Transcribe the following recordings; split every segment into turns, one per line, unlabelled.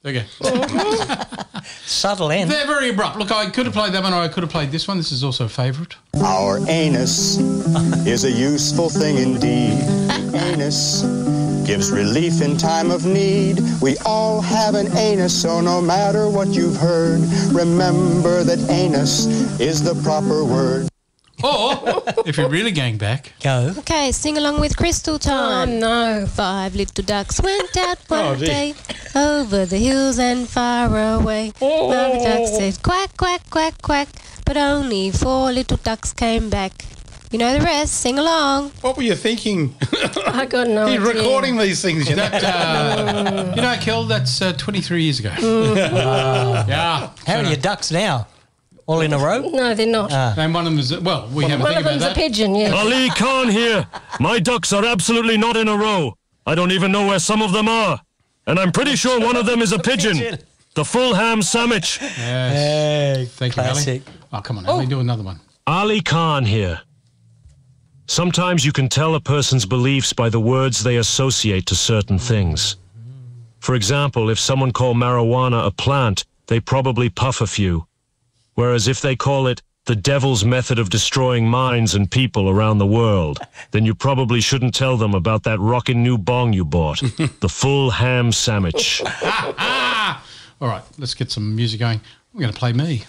Okay.
Subtle end.
They're very abrupt. Look, I could have played that one or I could have played this one. This is also a favourite.
Our anus is a useful thing indeed. Anus gives relief in time of need. We all have an anus, so no matter what you've heard, remember that anus is the proper word.
Or, if you're really going back...
Go.
Okay, sing along with Crystal time.
Oh, no.
5 little ducks went out one day over the hills and far away. Mother duck said quack, quack, quack, quack, but only 4 little ducks came back. You know the rest, sing along.
What were you thinking?
I got no idea.
He's recording these things, you know.
You know, Kel, that's 23 years ago. Yeah.
How are your ducks now? All in a row?
No, they're not.
And one of them is, well, we have a
One
thing
of
about
them's a
that.
pigeon, yeah.
Ali Khan here. My ducks are absolutely not in a row. I don't even know where some of them are. And I'm pretty sure one of them is a pigeon. The full ham sandwich.
Yes.
Hey,
Thank you,
classic.
Ali. Oh, come on, Ali, do another one.
Ali Khan here. Sometimes you can tell a person's beliefs by the words they associate to certain things. For example, if someone called marijuana a plant, they probably puff a few. Whereas if they call it the devil's method of destroying minds and people around the world, then you probably shouldn't tell them about that rockin' new bong you bought, the full ham sandwich.
All right, let's get some music going. We're going to play me.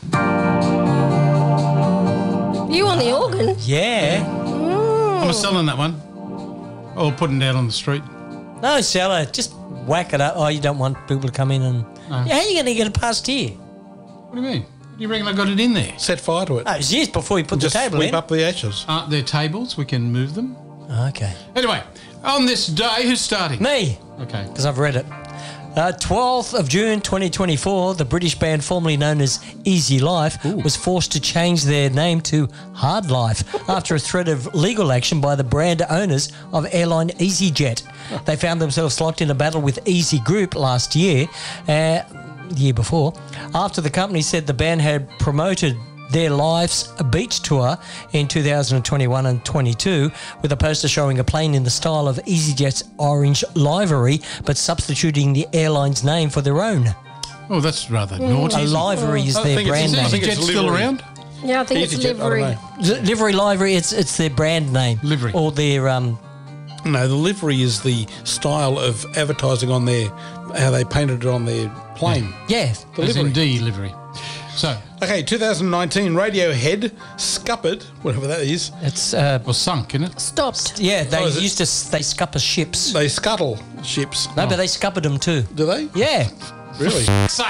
You on the organ?
Yeah.
I'm selling that one. Or putting it out on the street.
No, Sella, just whack it up. Oh, you don't want people to come in and...
No.
Yeah, how are you going to get it past here?
What do you mean? You reckon I got it in there?
Set fire to it.
Oh, it was years before you put
Just
the table
sweep
in.
up the ashes.
They're tables. We can move them.
Okay.
Anyway, on this day, who's starting?
Me,
Okay.
because I've read it. 12th of June 2024, the British band formerly known as Easy Life was forced to change their name to Hard Life after a threat of legal action by the brand owners of airline EasyJet. They found themselves locked in a battle with Easy Group last year, the year before, after the company said the band had promoted their Life's Beach Tour in 2021 and 22 with a poster showing a plane in the style of EasyJet's orange livery, but substituting the airline's name for their own.
Oh, that's rather naughty.
A livery is
I
their
think
brand
it's,
name.
is EasyJet still
livery.
around?
Yeah, I think it's
EasyJet, I
livery.
don't know.
Livery livery, it's their brand name.
Livery.
Or their
No, the livery is the style of advertising on their, how they painted it on their plane.
yeah.
The
As
livery.
in D livery. So,
Okay, 2019, Radiohead, Scuppered, whatever that is.
It's
well, sunk, isn't it?
Stopped.
yeah, they
Oh, is it-
used to they scupper ships.
They scuttle ships.
No, but they scuppered them too.
Do they?
Yeah.
Really?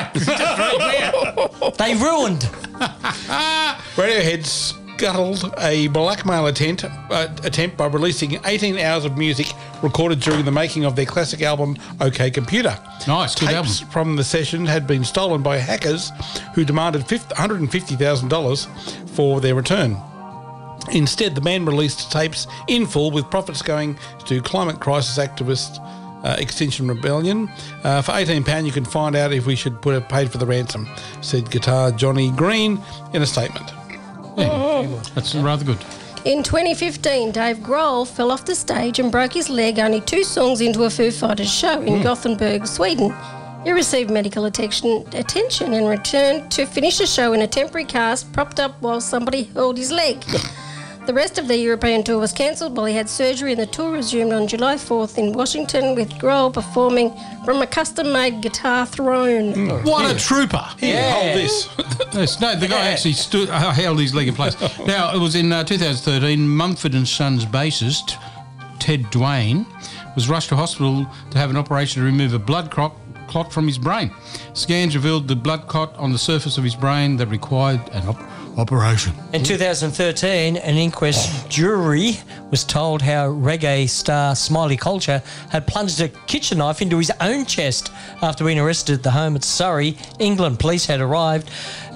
They ruined.
Radiohead scuttled a blackmail attempt by releasing 18 hours of music recorded during the making of their classic album OK Computer.
Nice, good
Tapes
album.
from the session had been stolen by hackers who demanded $150,000 for their return. Instead, the band released tapes in full, with profits going to climate crisis activist Extinction Rebellion. For £18, you can find out if we should paid for the ransom, said guitar Johnny Green in a statement.
Yeah, that's rather good.
In 2015, Dave Grohl fell off the stage and broke his leg only 2 songs into a Foo Fighters show in Gothenburg, Sweden. He received medical attention and returned to finish the show in a temporary cast propped up while somebody held his leg. The rest of the European tour was cancelled while he had surgery, and the tour resumed on July 4th in Washington, with Grohl performing from a custom-made guitar throne.
What a trooper.
Here, hold this.
Yes, no, the guy actually held his leg in place. Now, it was in 2013, Mumford & Sons bassist Ted Dwayne was rushed to hospital to have an operation to remove a blood clot from his brain. Scans revealed the blood clot on the surface of his brain that required an operation.
In 2013, an inquest jury was told how reggae star Smiley Culture had plunged a kitchen knife into his own chest after being arrested at the home at Surrey, England. Police had arrived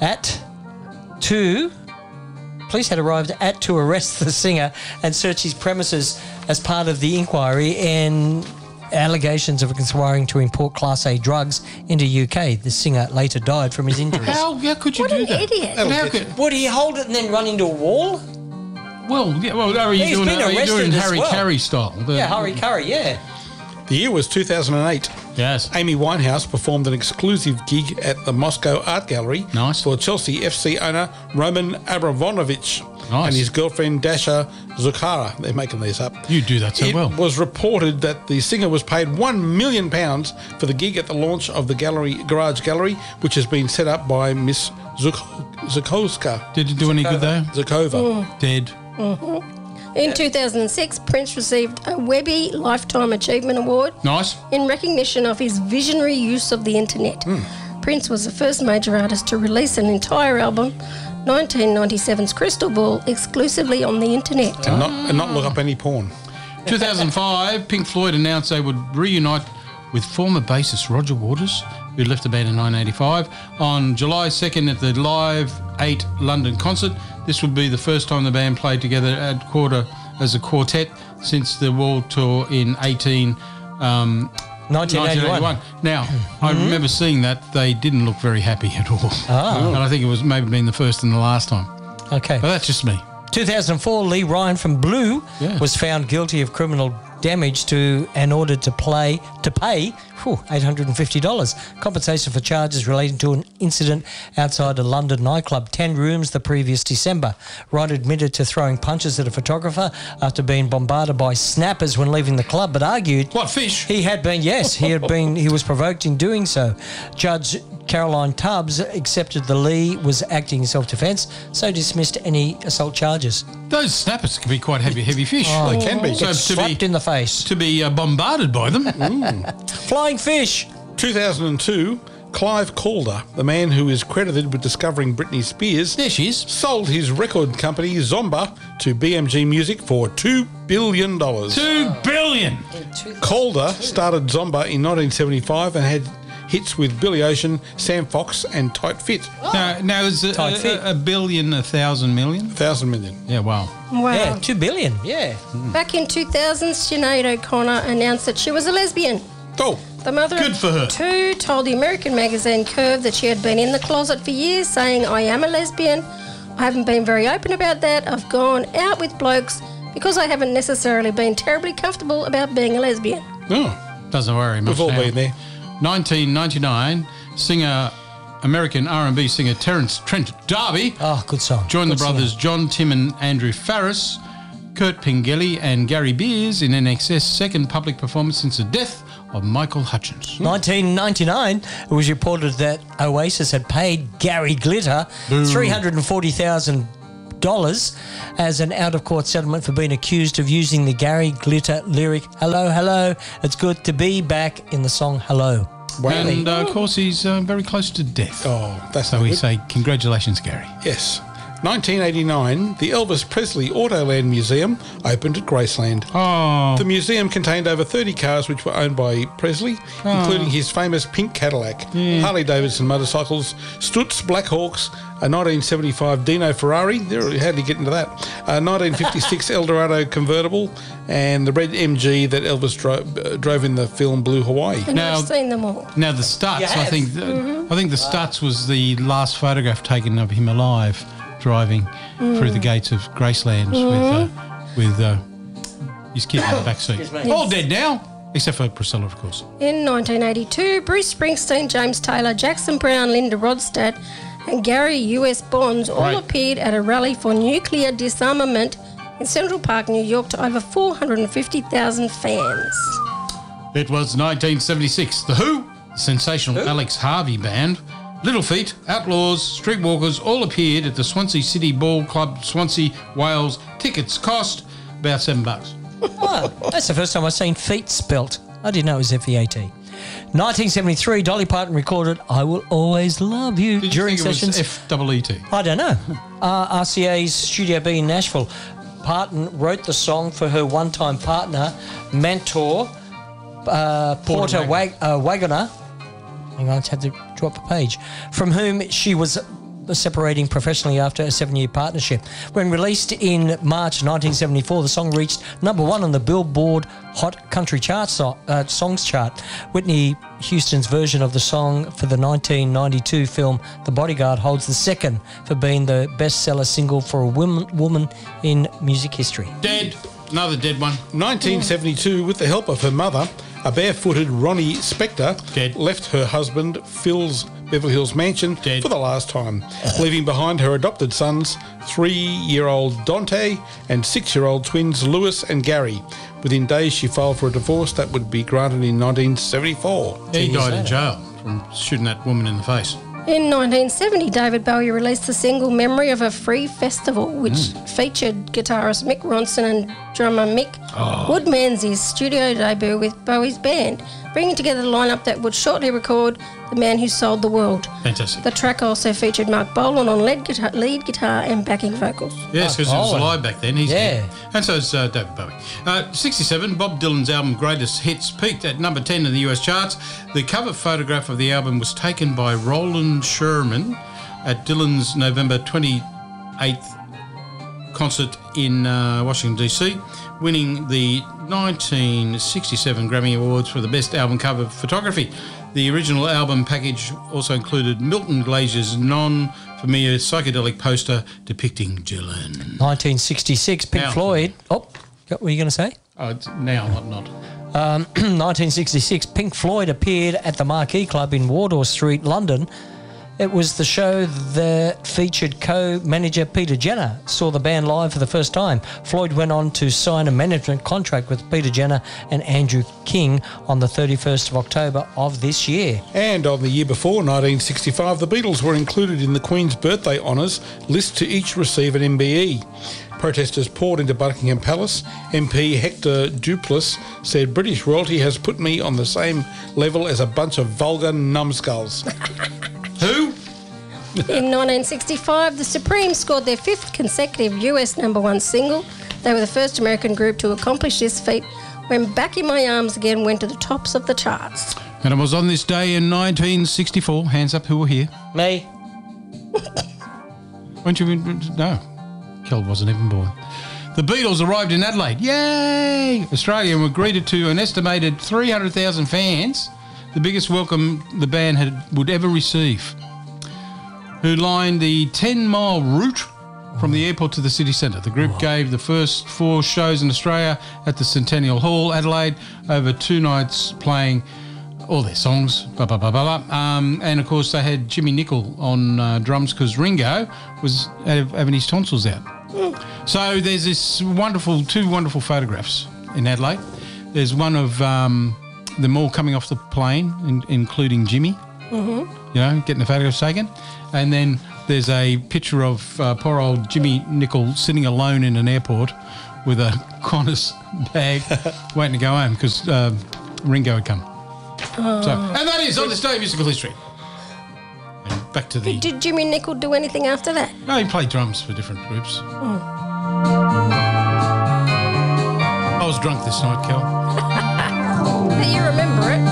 to arrest the singer and search his premises as part of the inquiry and allegations of conspiring to import Class A drugs into UK. The singer later died from his injuries.
How could you
What
do
an
that?
idiot.
How could,
Would he hold it and then run into a wall?
are you
He's
doing
been
Harry
arrested as
Carey
well.
style?
Yeah, Harry Curry, yeah.
The year was 2008.
Yes.
Amy Winehouse performed an exclusive gig at the Moscow Art Gallery
Nice.
for Chelsea FC owner Roman Abramovich
Nice.
and his girlfriend Dasha Zukhara. They're making these up.
You do that so
It
well.
was reported that the singer was paid £1 million for the gig at the launch of the Garage Gallery, which has been set up by Miss Zukowska.
Did it do any good though?
Zukova.
Dead.
In 2006, Prince received a Webby Lifetime Achievement Award
Nice.
in recognition of his visionary use of the internet. Prince was the first major artist to release an entire album, 1997's Crystal Ball, exclusively on the internet.
And not look up any porn.
2005, Pink Floyd announced they would reunite with former bassist Roger Waters, who left the band in 1985, on July 2nd at the Live 8 London concert. This would be the first time the band played together as a quartet since the world tour in 1981. Now, I remember seeing that. They didn't look very happy at all. And I think it was maybe been the first and the last time.
Okay.
But that's just me.
2004, Lee Ryan from Blue
Yeah.
was found guilty of criminal damage and ordered to pay $850 compensation for charges relating to an incident outside a London nightclub, 10 rooms the previous December. Ryan admitted to throwing punches at a photographer after being bombarded by snappers when leaving the club, but argued
What, fish?
he was provoked in doing so. Judge Caroline Tubbs accepted the Lee was acting in self-defence, so dismissed any assault charges.
Those snappers can be quite heavy fish.
They can be.
So
Slapped in the face.
to be bombarded by them.
Flying fish.
2002, Clive Calder, the man who is credited with discovering Britney Spears,
There she is.
sold his record company Zomba to BMG Music for $2 billion.
$2 billion.
Calder started Zomba in 1975 and had hits with Billy Ocean, Sam Fox and Tight Fit.
Now is
Tight fit.
a billion 1,000 million?
1,000 million.
Yeah, wow.
Wow.
Yeah, $2 billion. Yeah.
Back in 2000, Sinead O'Connor announced that she was a lesbian.
Oh,
The mother
Good for her.
of two told the American magazine Curve that she had been in the closet for years, saying, "I am a lesbian. I haven't been very open about that. I've gone out with blokes because I haven't necessarily been terribly comfortable about being a lesbian."
no.
Doesn't worry much
We've all
now.
been there.
1999, American R&B singer Terence Trent D'Arby
Oh, good song.
joined
Good
the brothers John, Tim and Andrew Farris, Kurt Pengelly and Gary Beers in NXS second public performance since the death of Michael Hutchins.
1999, it was reported that Oasis had paid Gary Glitter $340,000 as an out-of-court settlement for being accused of using the Gary Glitter lyric, "Hello, hello, it's good to be back," in the song Hello.
Wow.
And of course, he's very close to death.
Oh, that's
So
not
we
good.
say, congratulations, Gary.
Yes. 1989, the Elvis Presley Autoland Museum opened at Graceland.
Oh,
The museum contained over 30 cars which were owned by Presley, including his famous pink Cadillac, Harley-Davidson motorcycles, Stutz Blackhawks, a 1975 Dino Ferrari, how did you get into that? A 1956 Eldorado convertible, and the red MG that Elvis drove in the film Blue Hawaii.
And
Now-
I've seen them all.
now the Stutz,
You
I
have?
think the Stutz was the last photograph taken of him alive, driving through the gates of Graceland with his kid in the back seat. All dead now, except for Priscilla, of course.
In 1982, Bruce Springsteen, James Taylor, Jackson Brown, Linda Ronstadt, and Gary U.S. Bonds all
Right.
appeared at a rally for nuclear disarmament in Central Park, New York, to over 450,000 fans.
It was 1976. The Who, the sensational Alex Harvey Band, Little Feat, Outlaws, Streetwalkers all appeared at the Swansea City Ball Club, Swansea, Wales. Tickets cost about $7.
Oh, that's the first time I've seen feet spelt. I didn't know it was F-E-A-T. 1973, Dolly Parton recorded "I Will Always Love You"
Did you
during
think
sessions.
it was F-E-E-T?
I don't know. RCA's Studio B in Nashville. Parton wrote the song for her one-time partner, mentor, Porter Wagoner. Hang on, I had to drop a page. From whom she was separating professionally after a 7-year partnership. When released in March 1974, the song reached #1 on the Billboard Hot Country Songs chart. Whitney Houston's version of the song for the 1992 film The Bodyguard holds the second for being the bestseller single for a woman in music history.
Dead. Another dead one.
1972, with the help of her mother, A barefooted Ronnie Spector
Dead.
left her husband Phil's Beverly Hills mansion
Dead.
for the last time, leaving behind her adopted sons, 3-year-old Dante and 6-year-old twins Lewis and Gary. Within days, she filed for a divorce that would be granted in 1974.
He died in jail from shooting that woman in the face.
In 1970, David Bowie released the single Memory of a Free Festival, which featured guitarist Mick Ronson and drummer Mick Woodmansey's studio debut with Bowie's band, bringing together the lineup that would shortly record The Man Who Sold the World.
Fantastic.
The track also featured Mark Bolan on lead guitar and backing vocals.
Yes, because he was
Bolan.
alive back then. He's
Yeah.
dead. And so is David Bowie. 67, Bob Dylan's album Greatest Hits peaked at number 10 in the US charts. The cover photograph of the album was taken by Roland Sherman at Dylan's November 28th concert in Washington, D.C., winning the 1967 Grammy Awards for the Best Album Cover Photography. The original album package also included Milton Glazer's non-familiar psychedelic poster depicting Dylan.
1966, Pink
Now.
Floyd. Oh, what were you going to say?
Oh, it's now, not.
1966, Pink Floyd appeared at the Marquee Club in Wardour Street, London. It was the show that featured co-manager Peter Jenner saw the band live for the first time. Floyd went on to sign a management contract with Peter Jenner and Andrew King on the 31st of October of this year.
And on the year before, 1965, the Beatles were included in the Queen's birthday honours list to each receive an MBE. Protesters poured into Buckingham Palace. MP Hector Duplass said, "British royalty has put me on the same level as a bunch of vulgar numbskulls."
Who?
In 1965, the Supremes scored their 5th consecutive US #1 single. They were the first American group to accomplish this feat when Back in My Arms Again went to the tops of the charts.
And it was on this day in 1964. Hands up who were here.
Me?
Weren't you? No. Kel wasn't even born. The Beatles arrived in Adelaide. Yay! Australia and were greeted to an estimated 300,000 fans, the biggest welcome the band would ever receive, who lined the 10-mile route from the airport to the city centre. The group gave the first 4 shows in Australia at the Centennial Hall, Adelaide, over 2 nights playing all their songs, and of course they had Jimmy Nicol on drums because Ringo was having his tonsils out. So there's this 2 wonderful photographs in Adelaide. There's one of them all coming off the plane, including Jimmy, getting the photographs taken. And then there's a picture of poor old Jimmy Nicol sitting alone in an airport with a Qantas bag waiting to go home because Ringo had come. So, and that is on this day of musical history. And back to the...
Did Jimmy Nicol do anything after that?
No, he played drums for different groups. I was drunk this night, Kel.
But you remember it.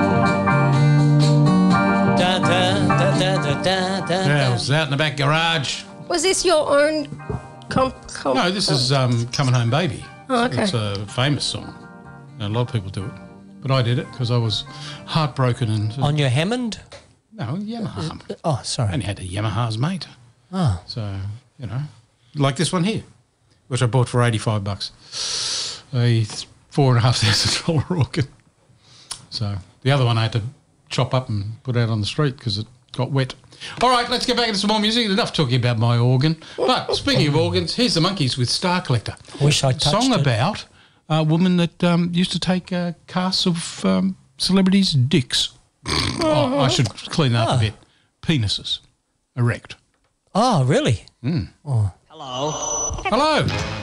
Yeah, I was out in the back garage.
Was this your own
No, this is Coming Home Baby.
Oh, okay.
It's a famous song. A lot of people do it. But I did it because I was heartbroken and...
On your Hammond?
No, Yamaha.
Oh, sorry.
I only had a Yamaha's, mate.
Oh.
So, like this one here, which I bought for $85. A $4,500 organ. So the other one I had to chop up and put out on the street because it got wet. All right, let's get back into some more music. Enough talking about my organ. But speaking of organs, here's the Monkees with Star Collector.
Wish I touched
song
it.
about a woman that used to take casts of celebrities' dicks. Oh, I should clean that up a bit. Penises. Erect.
Oh, really?
Hello.